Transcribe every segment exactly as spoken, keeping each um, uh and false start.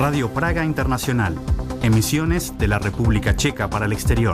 Radio Praga Internacional, emisiones de la República Checa para el exterior.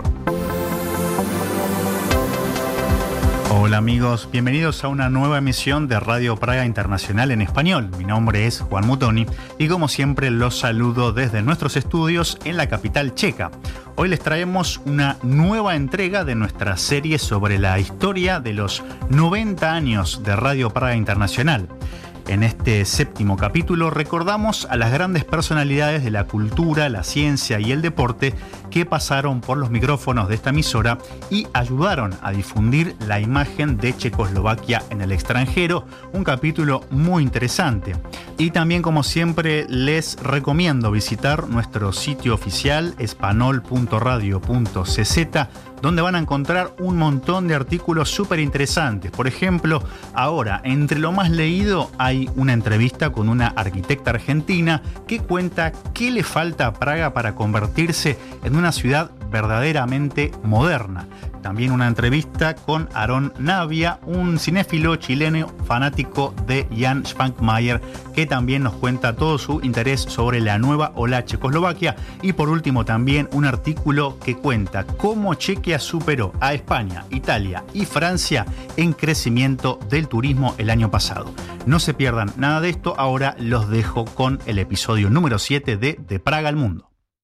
Hola amigos, bienvenidos a una nueva emisión de Radio Praga Internacional en español. Mi nombre es Juan Mutoni y como siempre los saludo desde nuestros estudios en la capital checa. Hoy les traemos una nueva entrega de nuestra serie sobre la historia de los noventa años de Radio Praga Internacional. En este séptimo capítulo recordamos a las grandes personalidades de la cultura, la ciencia y el deporte que pasaron por los micrófonos de esta emisora y ayudaron a difundir la imagen de Checoslovaquia en el extranjero, un capítulo muy interesante. Y también, como siempre, les recomiendo visitar nuestro sitio oficial espanol punto radio punto c z, donde van a encontrar un montón de artículos súper interesantes. Por ejemplo, ahora, entre lo más leído hay una entrevista con una arquitecta argentina que cuenta qué le falta a Praga para convertirse en una ciudad verdaderamente moderna. También una entrevista con Aarón Navia, un cinéfilo chileno fanático de Jan Švankmajer, que también nos cuenta todo su interés sobre la nueva ola Checoslovaquia. Y por último también un artículo que cuenta cómo Chequia superó a España, Italia y Francia en crecimiento del turismo el año pasado. No se pierdan nada de esto, ahora los dejo con el episodio número siete de De Praga al Mundo.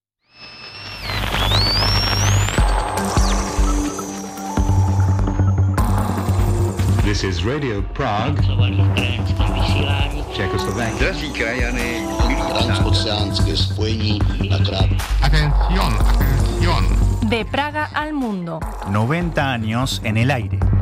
This is Radio Prague, Czechoslovakia. Transoceánské spojení na krátko. Atención, atención. De Praga al Mundo. noventa años en el aire.